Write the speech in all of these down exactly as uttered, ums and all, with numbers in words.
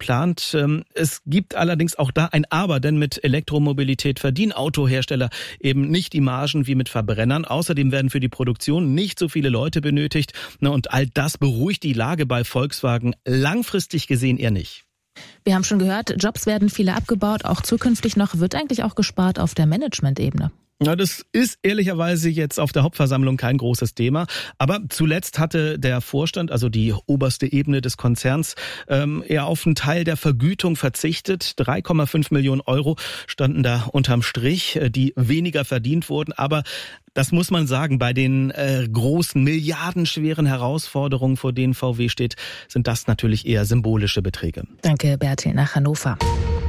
geplant. Es gibt allerdings auch da ein Aber, denn mit Elektromobilität verdienen Autohersteller eben nicht die Margen wie mit Verbrennern. Außerdem werden für die Produktion nicht so viele Leute benötigt. Und all das beruhigt die Lage bei Volkswagen langfristig gesehen eher nicht. Wir haben schon gehört, Jobs werden viele abgebaut, auch zukünftig noch. Wird eigentlich auch gespart auf der Managementebene? Ja, das ist ehrlicherweise jetzt auf der Hauptversammlung kein großes Thema. Aber zuletzt hatte der Vorstand, also die oberste Ebene des Konzerns, ähm, eher auf einen Teil der Vergütung verzichtet. drei Komma fünf Millionen Euro standen da unterm Strich, die weniger verdient wurden. Aber das muss man sagen, bei den äh, großen, milliardenschweren Herausforderungen, vor denen V W steht, sind das natürlich eher symbolische Beträge. Danke, Bertil, nach Hannover.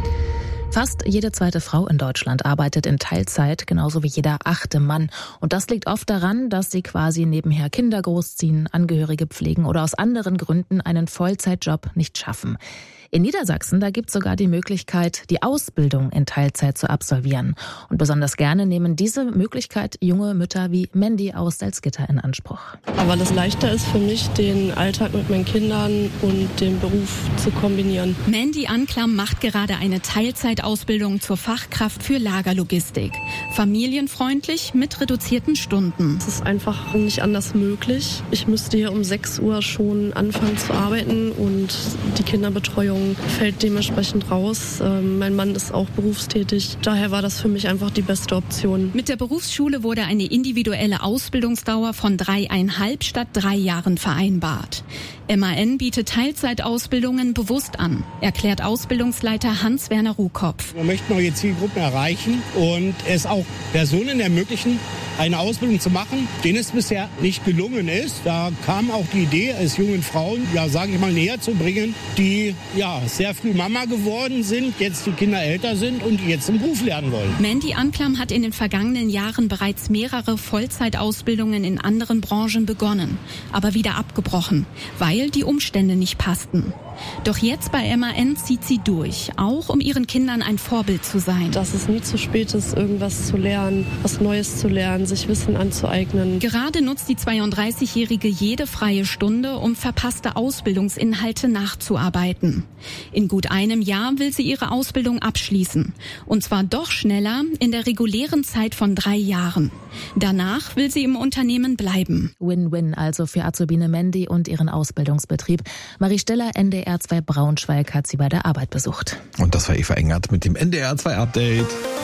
Fast jede zweite Frau in Deutschland arbeitet in Teilzeit, genauso wie jeder achte Mann. Und das liegt oft daran, dass sie quasi nebenher Kinder großziehen, Angehörige pflegen oder aus anderen Gründen einen Vollzeitjob nicht schaffen. In Niedersachsen, da gibt es sogar die Möglichkeit, die Ausbildung in Teilzeit zu absolvieren. Und besonders gerne nehmen diese Möglichkeit junge Mütter wie Mandy aus Salzgitter in Anspruch. Aber das leichter ist für mich, den Alltag mit meinen Kindern und den Beruf zu kombinieren. Mandy Anklam macht gerade eine Teilzeitausbildung zur Fachkraft für Lagerlogistik. Familienfreundlich mit reduzierten Stunden. Es ist einfach nicht anders möglich. Ich müsste hier um sechs Uhr schon anfangen zu arbeiten und die Kinderbetreuung fällt dementsprechend raus. Ähm, mein Mann ist auch berufstätig. Daher war das für mich einfach die beste Option. Mit der Berufsschule wurde eine individuelle Ausbildungsdauer von dreieinhalb statt drei Jahren vereinbart. M A N bietet Teilzeitausbildungen bewusst an, erklärt Ausbildungsleiter Hans-Werner Ruhkopf. Wir möchten neue Zielgruppen erreichen und es auch Personen ermöglichen, eine Ausbildung zu machen, denen es bisher nicht gelungen ist. Da kam auch die Idee, es jungen Frauen, ja, sage ich mal, näher zu bringen, die ja sehr früh Mama geworden sind, jetzt die Kinder älter sind und jetzt im Beruf lernen wollen. Mandy Anklam hat in den vergangenen Jahren bereits mehrere Vollzeitausbildungen in anderen Branchen begonnen, aber wieder abgebrochen, weil die Umstände nicht passten. Doch jetzt bei M A N zieht sie durch, auch um ihren Kindern ein Vorbild zu sein. Dass es nie zu spät ist, irgendwas zu lernen, was Neues zu lernen, sich Wissen anzueignen. Gerade nutzt die zweiunddreißigjährige jede freie Stunde, um verpasste Ausbildungsinhalte nachzuarbeiten. In gut einem Jahr will sie ihre Ausbildung abschließen. Und zwar doch schneller, in der regulären Zeit von drei Jahren. Danach will sie im Unternehmen bleiben. Win-win also für Azubine Mandy und ihren Ausbildungsbetrieb. Marie Steller, N D R zwei Braunschweig, hat sie bei der Arbeit besucht. Und das war Eva Engert mit dem N D R zwei Update.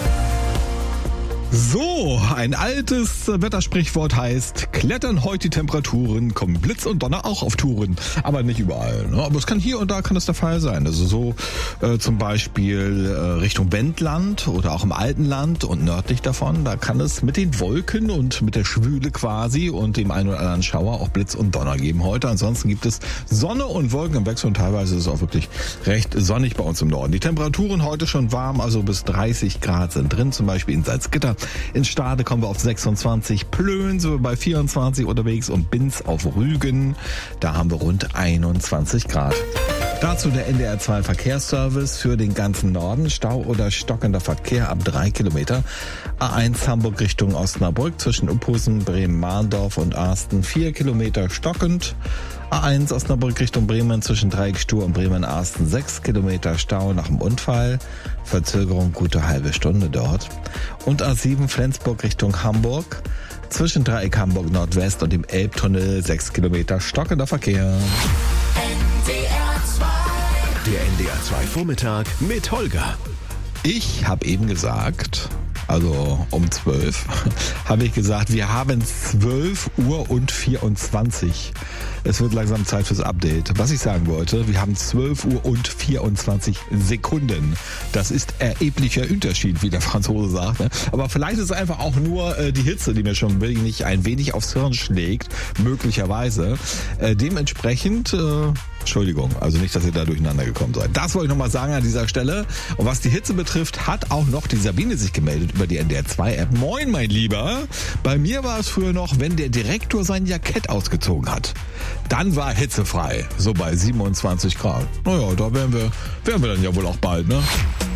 So, ein altes Wettersprichwort heißt, klettern heute die Temperaturen, kommen Blitz und Donner auch auf Touren. Aber nicht überall, ne? Aber es kann hier und da kann es der Fall sein. Also so äh, zum Beispiel äh, Richtung Wendland oder auch im Altenland und nördlich davon. Da kann es mit den Wolken und mit der Schwüle quasi und dem einen oder anderen Schauer auch Blitz und Donner geben heute. Ansonsten gibt es Sonne und Wolken im Wechsel und teilweise ist es auch wirklich recht sonnig bei uns im Norden. Die Temperaturen heute schon warm, also bis dreißig Grad sind drin, zum Beispiel in Salzgitter. In Stade kommen wir auf sechsundzwanzig, Plön sind wir bei vierundzwanzig unterwegs und Binz auf Rügen, da haben wir rund einundzwanzig Grad. Dazu der N D R zwei Verkehrsservice für den ganzen Norden. Stau oder stockender Verkehr ab drei Kilometer. A eins Hamburg Richtung Osnabrück zwischen Uphusen, Bremen-Mahndorf und Arsten vier Kilometer stockend. A eins Osnabrück Richtung Bremen zwischen Dreieckstuhl und Bremen-Arsten sechs Kilometer Stau nach dem Unfall. Verzögerung gute halbe Stunde dort. Und A sieben Flensburg Richtung Hamburg zwischen Dreieck Hamburg Nordwest und dem Elbtunnel sechs Kilometer stockender Verkehr. Der N D R zwei Vormittag mit Holger. Ich habe eben gesagt, also um zwölf, habe ich gesagt, wir haben zwölf Uhr und vierundzwanzig. Es wird langsam Zeit fürs Update. Was ich sagen wollte, wir haben zwölf Uhr und vierundzwanzig Sekunden. Das ist erheblicher Unterschied, wie der Franzose sagt. Ne? Aber vielleicht ist es einfach auch nur äh, die Hitze, die mir schon wirklich ein wenig aufs Hirn schlägt, möglicherweise. Äh, dementsprechend, äh, Entschuldigung, also nicht, dass ihr da durcheinander gekommen seid. Das wollte ich nochmal sagen an dieser Stelle. Und was die Hitze betrifft, hat auch noch die Sabine sich gemeldet über die N D R zwei App. Moin, mein Lieber. Bei mir war es früher noch, wenn der Direktor sein Jackett ausgezogen hat. Dann war hitzefrei, so bei siebenundzwanzig Grad. Naja, da wären wir, wären wir dann ja wohl auch bald, ne?